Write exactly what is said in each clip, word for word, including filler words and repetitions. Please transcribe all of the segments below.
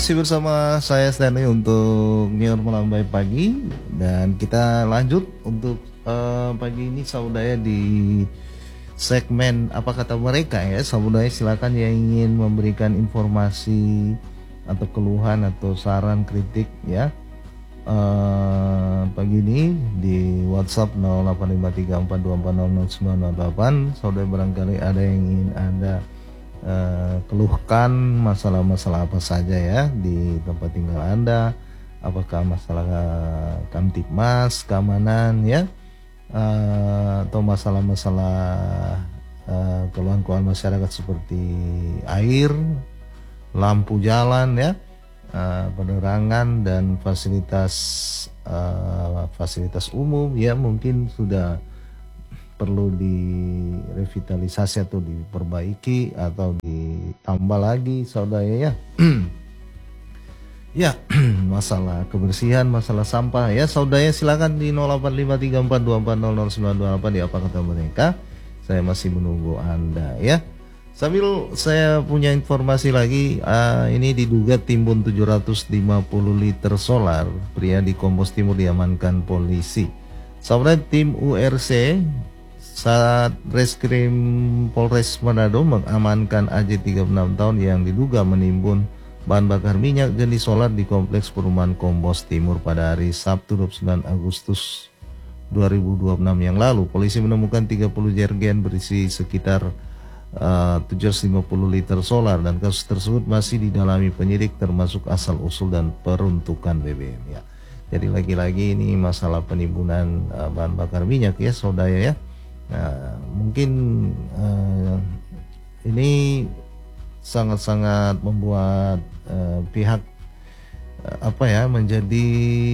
masih bersama saya Stanley untuk New Malam Baik Pagi, dan kita lanjut untuk uh, pagi ini saudara di segmen apa kata mereka ya. Saudara silakan yang ingin memberikan informasi atau keluhan atau saran kritik ya, uh, pagi ini di WhatsApp nol delapan lima tiga empat dua empat nol nol sembilan delapan. Saudara barangkali ada yang ingin Anda Uh, keluhkan masalah-masalah apa saja ya di tempat tinggal Anda, apakah masalah uh, kamtipmas, keamanan ya, uh, atau masalah-masalah uh, keluhan-keluhan masyarakat seperti air, lampu jalan ya, uh, penerangan dan fasilitas uh, fasilitas umum ya, mungkin sudah perlu direvitalisasi atau diperbaiki atau ditambah lagi saudara ya. Ya, masalah kebersihan, masalah sampah ya saudara, silakan di nol delapan lima tiga empat dua empat nol nol sembilan dua delapan di apa kata mereka. Saya masih menunggu Anda ya. Sambil saya punya informasi lagi, uh, ini diduga timbun tujuh ratus lima puluh liter solar, pria di Kompos Timur diamankan polisi. Saudara, tim U R C saat Reskrim Polres Manado mengamankan A J tiga puluh enam tahun yang diduga menimbun bahan bakar minyak jenis solar di Kompleks Perumahan Kompos Timur pada hari Sabtu dua puluh sembilan Agustus dua ribu dua puluh enam yang lalu. Polisi menemukan tiga puluh jergen berisi sekitar uh, tujuh ratus lima puluh liter solar, dan kasus tersebut masih didalami penyidik termasuk asal usul dan peruntukan B B M ya. Jadi lagi-lagi ini masalah penimbunan uh, bahan bakar minyak ya saudara ya. Nah, mungkin uh, ini sangat-sangat membuat uh, pihak uh, apa ya menjadi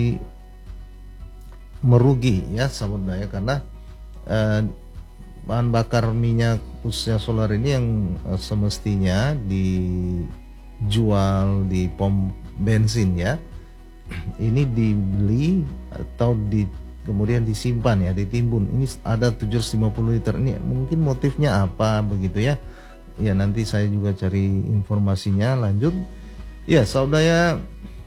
merugi ya sebenarnya, karena uh, bahan bakar minyak khususnya solar ini yang uh, semestinya dijual di pom bensin ya, ini dibeli atau di kemudian disimpan ya, ditimbun. Ini ada tujuh ratus lima puluh liter. Ini mungkin motifnya apa begitu ya. Ya nanti saya juga cari informasinya lanjut. Ya saudara,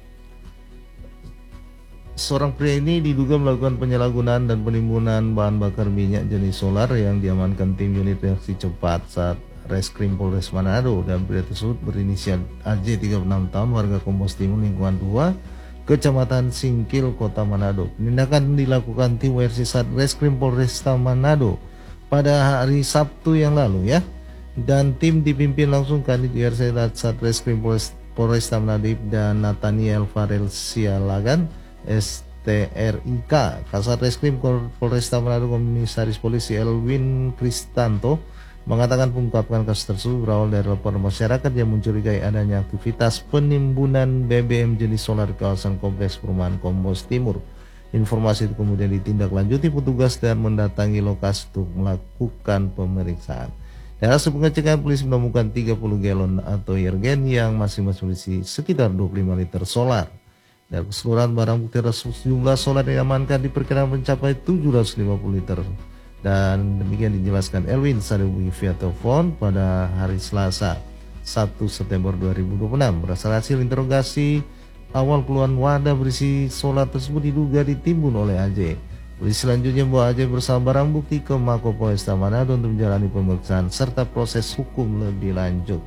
seorang pria ini diduga melakukan penyalahgunaan dan penimbunan bahan bakar minyak jenis solar yang diamankan tim unit reaksi cepat saat Reskrim Polres Manado, dan pria tersebut berinisial A J tiga puluh enam tahun, warga Kompos Timur lingkungan dua Kecamatan Singkil, Kota Manado. Penindakan dilakukan tim W R C Satreskrim Polresta Manado pada hari Sabtu yang lalu ya. Dan tim dipimpin langsung Kanit W R C Satreskrim Polresta Manado dan Nathaniel Farel Sialagan S T R I K. Kasat Reskrim Polresta Manado Komisaris Polisi Elwin Kristanto mengatakan pengungkapan kasus tersebut berawal dari laporan masyarakat yang mencurigai adanya aktivitas penimbunan B B M jenis solar di kawasan Kompleks Perumahan Kompos Timur. Informasi itu kemudian ditindaklanjuti petugas dan mendatangi lokasi untuk melakukan pemeriksaan. Dari hasil pengecekan, polisi menemukan tiga puluh galon atau jergen yang masing-masing berisi sekitar dua puluh lima liter solar. Dari keseluruhan barang bukti sejumlah solar yang diamankan diperkirakan mencapai tujuh ratus lima puluh liter. Dan demikian dijelaskan Elwin saat dihubungi via telepon pada hari Selasa satu September dua ribu dua puluh enam. Berdasarkan hasil interogasi awal, puluhan wadah berisi solar tersebut diduga ditimbun oleh A J. Polisi selanjutnya membawa A J bersama barang bukti ke Mako Polresta Manado untuk menjalani pemeriksaan serta proses hukum lebih lanjut.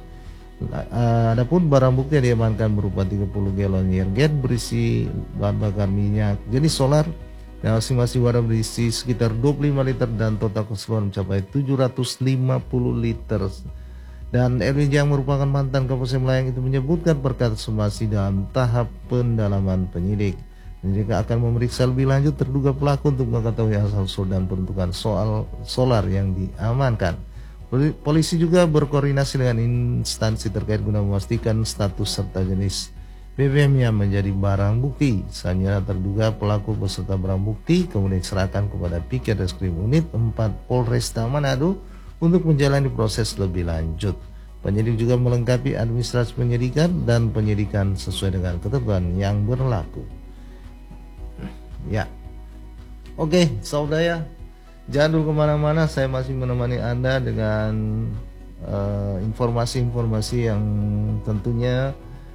Adapun barang bukti yang diamankan berupa tiga puluh galon jergen berisi bahan bakar minyak jenis solar, dan masing-masing wadah berisi sekitar dua puluh lima liter dan total keseluruhan mencapai tujuh ratus lima puluh liter. Dan Erwin yang merupakan mantan Kapolsek Melayang itu menyebutkan perkara masih dalam tahap pendalaman penyidik. Penyidik akan memeriksa lebih lanjut terduga pelaku untuk mengetahui asal-usul dan peruntukan soal solar yang diamankan. Polisi juga berkoordinasi dengan instansi terkait guna memastikan status serta jenis B B M-nya menjadi barang bukti. Selanjutnya terduga pelaku beserta barang bukti kemudian diserahkan kepada Piket Reskrim Unit empat Polresta Manado untuk menjalani proses lebih lanjut. Penyidik juga melengkapi administrasi penyidikan dan penyidikan sesuai dengan ketentuan yang berlaku. Ya, oke saudara, jangan dulu kemana-mana. Saya masih menemani Anda dengan informasi-informasi uh, yang tentunya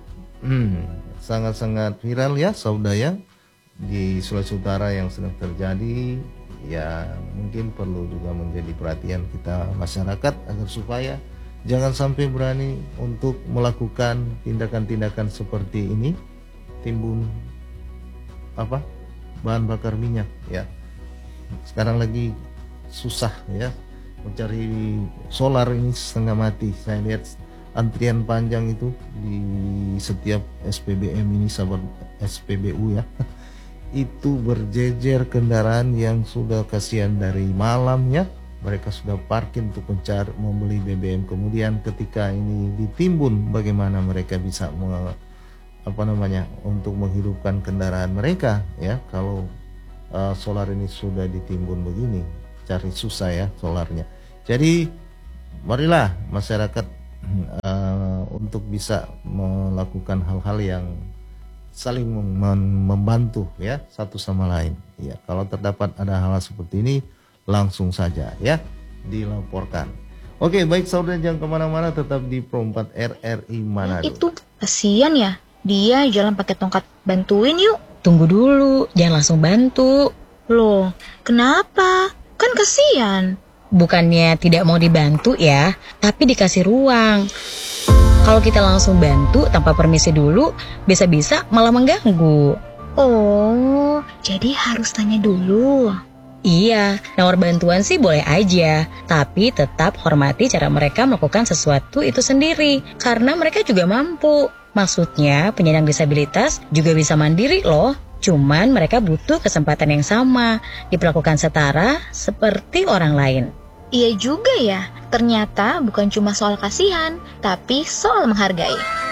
Hmm, sangat-sangat viral ya saudara di Sulawesi Utara yang sedang terjadi. Ya mungkin perlu juga menjadi perhatian kita masyarakat agar supaya jangan sampai berani untuk melakukan tindakan-tindakan seperti ini, timbun apa bahan bakar minyak ya. Sekarang lagi susah ya mencari solar, ini setengah mati. Saya lihat antrian panjang itu di setiap S P B M ini, sahabat S P B U ya. Itu berjejer kendaraan yang sudah kasihan dari malam ya. Mereka sudah parkir untuk mencari membeli B B M. Kemudian ketika ini ditimbun, bagaimana mereka bisa me, apa namanya untuk menghidupkan kendaraan mereka ya. Kalau uh, solar ini sudah ditimbun begini, cari susah ya solarnya. Jadi marilah masyarakat uh, untuk bisa melakukan hal-hal yang saling mem membantu ya satu sama lain ya. Kalau terdapat ada hal seperti ini, langsung saja ya dilaporkan. Oke, baik saudara, jangan kemana-mana, tetap di Pro empat R R I Manado. Itu kasihan ya, dia jalan pakai tongkat, bantuin yuk. Tunggu dulu, jangan langsung bantu. Loh, kenapa? Kan kasihan. Bukannya tidak mau dibantu ya, tapi dikasih ruang. Kalau kita langsung bantu tanpa permisi dulu, bisa-bisa malah mengganggu. Oh, jadi harus tanya dulu. Iya, nawar bantuan sih boleh aja, tapi tetap hormati cara mereka melakukan sesuatu itu sendiri, karena mereka juga mampu. Maksudnya, penyandang disabilitas juga bisa mandiri loh. Cuman mereka butuh kesempatan yang sama, diperlakukan setara seperti orang lain. Iya juga ya, ternyata bukan cuma soal kasihan, tapi soal menghargai.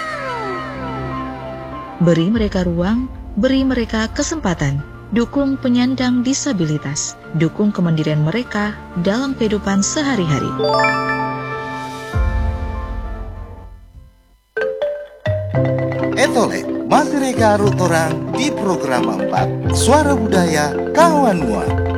Beri mereka ruang, beri mereka kesempatan. Dukung penyandang disabilitas, dukung kemandirian mereka dalam kehidupan sehari-hari. Etole, masih reka rutorang di program empat Suara Budaya Kawan Mua.